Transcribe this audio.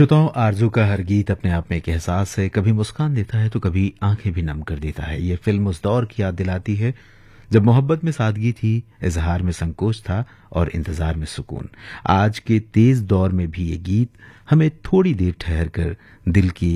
श्रोताओं, आरज़ू का हर गीत अपने आप में एक एहसास है। कभी मुस्कान देता है तो कभी आंखें भी नम कर देता है। ये फिल्म उस दौर की याद दिलाती है जब मोहब्बत में सादगी थी, इजहार में संकोच था और इंतजार में सुकून। आज के तेज दौर में भी ये गीत हमें थोड़ी देर ठहर कर दिल की